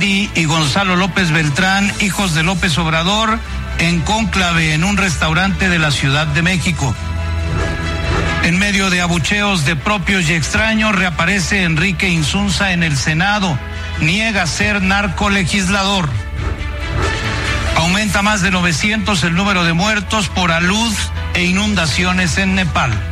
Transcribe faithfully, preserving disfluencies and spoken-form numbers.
y Gonzalo López Beltrán, hijos de López Obrador, en cónclave en un restaurante de la Ciudad de México. En medio de abucheos de propios y extraños, reaparece Enrique Insunza en el Senado. Niega ser narcolegislador. Aumenta más de novecientos el número de muertos por alud e inundaciones en Nepal.